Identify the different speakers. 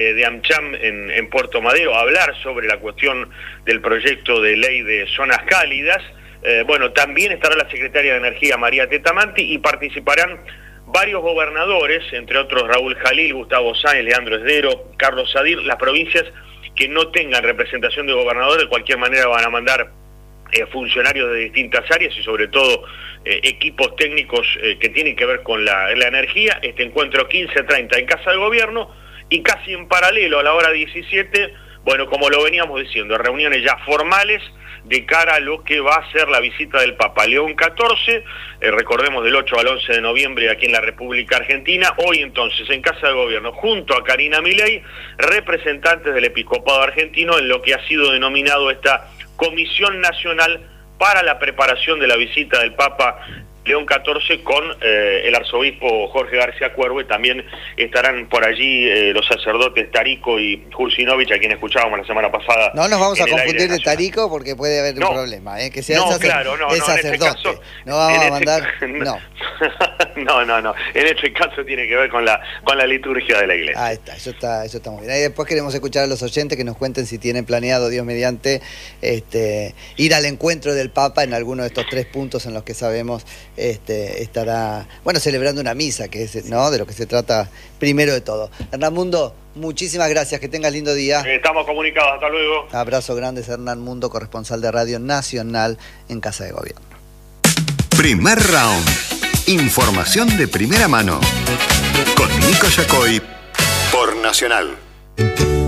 Speaker 1: de AmCham en Puerto Madero a hablar sobre la cuestión del proyecto de ley de zonas cálidas. Bueno, también estará la secretaria de Energía María Tetamanti y participarán varios gobernadores, entre otros Raúl Jalil, Gustavo Sáenz, Leandro Esdero, Carlos Sadir. Las provincias que no tengan representación de gobernador de cualquier manera van a mandar funcionarios de distintas áreas y sobre todo equipos técnicos que tienen que ver con la energía. Este encuentro 15:30 en Casa de Gobierno y casi en paralelo a la hora 17, bueno, como lo veníamos diciendo, reuniones ya formales de cara a lo que va a ser la visita del Papa León XIV, recordemos del 8 al 11 de noviembre aquí en la República Argentina. Hoy entonces en Casa de Gobierno, junto a Karina Milei, representantes del Episcopado Argentino en lo que ha sido denominado esta Comisión Nacional para la preparación de la visita del Papa León XIV con el arzobispo Jorge García Cuervo, y también estarán por allí los sacerdotes Tarico y Jursinovich, a quienes escuchábamos la semana pasada.
Speaker 2: No nos vamos a confundir de Tarico porque puede haber un problema, que sea el sacerdote. No vamos a mandar...
Speaker 1: No. En este caso tiene que ver con la liturgia de la iglesia.
Speaker 2: Ahí está, eso está muy bien. Ahí después queremos escuchar a los oyentes que nos cuenten si tienen planeado, Dios mediante, ir al encuentro del Papa en alguno de estos 3 puntos en los que sabemos estará, bueno, celebrando una misa, que es, ¿no?, de lo que se trata primero de todo. Hernán Mundo, muchísimas gracias, que tengas lindo día.
Speaker 1: Estamos comunicados, hasta luego.
Speaker 2: Abrazo grande, Hernán Mundo, corresponsal de Radio Nacional en Casa de Gobierno.
Speaker 3: Primer round. Información de primera mano. Con Nico Yacoy por Nacional.